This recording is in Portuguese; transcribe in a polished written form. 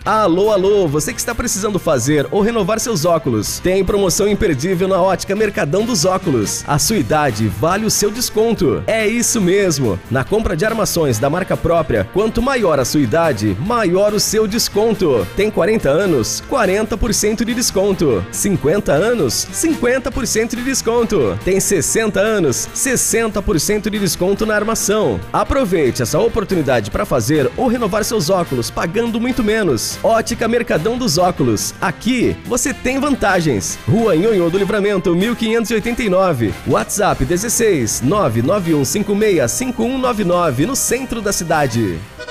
Alô, alô, você que está precisando fazer ou renovar seus óculos. Tem promoção imperdível na Ótica Mercadão dos Óculos. A sua idade vale o seu desconto. É isso mesmo. Na compra de armações da marca própria, quanto maior a sua idade, maior o seu desconto. Tem 40 anos? 40% de desconto. 50 anos? 50% de desconto. Tem 60 anos? 60% de desconto na armação. Aproveite essa oportunidade para fazer ou renovar seus óculos pagando muito menos. Ótica Mercadão dos Óculos. Aqui você tem vantagens. Rua Nhonhô do Livramento, 1589. WhatsApp 16 991565199 no centro da cidade.